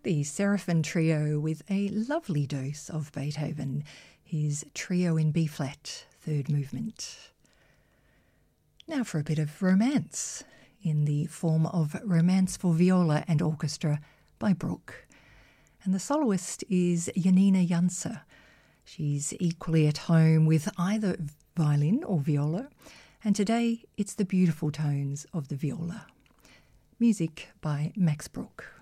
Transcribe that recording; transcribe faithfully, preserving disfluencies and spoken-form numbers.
The Seraphim Trio with a lovely dose of Beethoven, his Trio in B-flat, third movement. Now for a bit of romance, in the form of Romance for Viola and Orchestra by Bruch. And the soloist is Janina Janse. She's equally at home with either violin or viola, and today it's the beautiful tones of the viola. Music by Max Bruch.